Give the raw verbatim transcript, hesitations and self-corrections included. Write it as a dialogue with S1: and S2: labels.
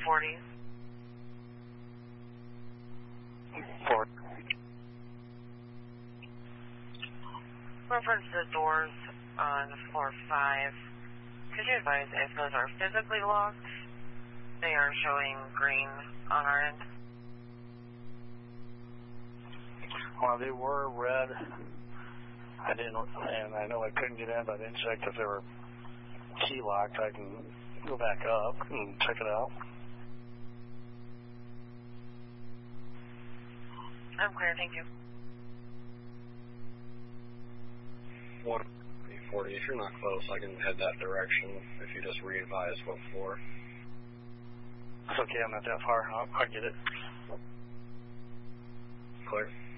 S1: forty.
S2: Four.
S1: Reference to the doors on floor five. Could you advise if those are physically locked? They are showing green on our end.
S2: Well, they were red. I didn't, and I know I couldn't get in, but I didn't check if they were key locked. I can go back up and check it out.
S1: I'm clear, thank you.
S3: one forty, if you're not close, I can head that direction if you just re-advise what floor.
S2: It's okay, I'm not that far. I'll, I'll get it.
S3: Clear.